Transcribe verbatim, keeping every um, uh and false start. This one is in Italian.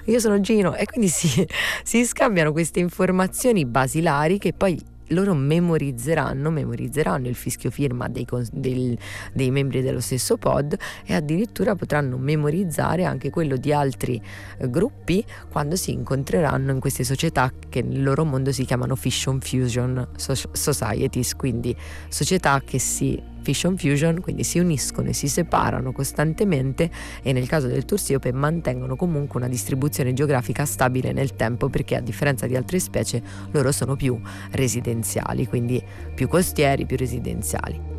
io sono Gino, e quindi si, si scambiano queste informazioni basilari che poi loro memorizzeranno, memorizzeranno il fischio firma dei, del, dei membri dello stesso pod, e addirittura potranno memorizzare anche quello di altri eh, gruppi quando si incontreranno in queste società che nel loro mondo si chiamano Fission Fusion Societies, quindi società che si Fission Fusion, quindi si uniscono e si separano costantemente, e nel caso del Tursiope mantengono comunque una distribuzione geografica stabile nel tempo, perché a differenza di altre specie loro sono più residenziali, quindi più costieri, più residenziali.